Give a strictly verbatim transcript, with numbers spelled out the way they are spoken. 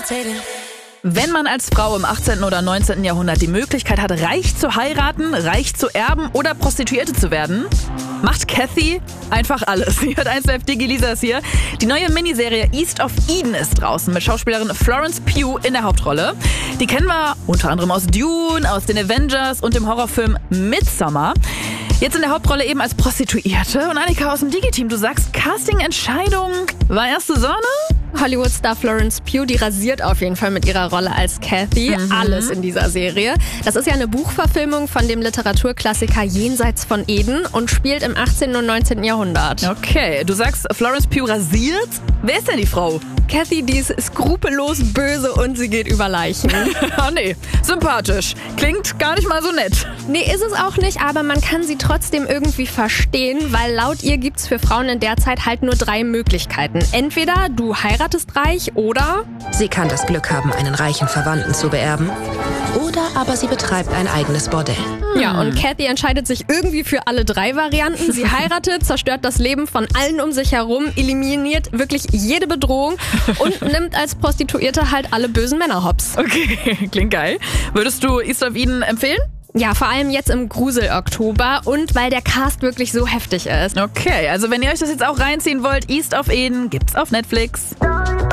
Wenn man als Frau im achtzehnten oder neunzehnten Jahrhundert die Möglichkeit hat, reich zu heiraten, reich zu erben oder Prostituierte zu werden, macht Cathy einfach alles. Sie hat eins Live Digi, Lisa ist hier. Die neue Miniserie East of Eden ist draußen mit Schauspielerin Florence Pugh in der Hauptrolle. Die kennen wir unter anderem aus Dune, aus den Avengers und dem Horrorfilm Midsommar. Jetzt in der Hauptrolle eben als Prostituierte. Und Annika aus dem Digi-Team, du sagst, Casting-Entscheidung war erste Sahne? Hollywood-Star Florence Pugh, die rasiert auf jeden Fall mit ihrer Rolle als Cathy Mhm. alles in dieser Serie. Das ist ja eine Buchverfilmung von dem Literaturklassiker Jenseits von Eden und spielt im achtzehnten und neunzehnten Jahrhundert. Okay, du sagst, Florence Pugh rasiert? Wer ist denn die Frau? Cathy, die ist skrupellos böse und sie geht über Leichen. Ah nee, sympathisch. Klingt gar nicht mal so nett. Nee, ist es auch nicht, aber man kann sie trotzdem irgendwie verstehen, weil laut ihr gibt's für Frauen in der Zeit halt nur drei Möglichkeiten. Entweder du heiratest reich oder... Sie kann das Glück haben, einen reichen Verwandten zu beerben. Oder aber sie betreibt ein eigenes Bordell. Ja, und Cathy entscheidet sich irgendwie für alle drei Varianten. Sie heiratet, zerstört das Leben von allen um sich herum, eliminiert wirklich jede Bedrohung und nimmt als Prostituierte halt alle bösen Männer hops. Okay, klingt geil. Würdest du East of Eden empfehlen? Ja, vor allem jetzt im Grusel-Oktober und weil der Cast wirklich so heftig ist. Okay, also wenn ihr euch das jetzt auch reinziehen wollt, East of Eden gibt's auf Netflix.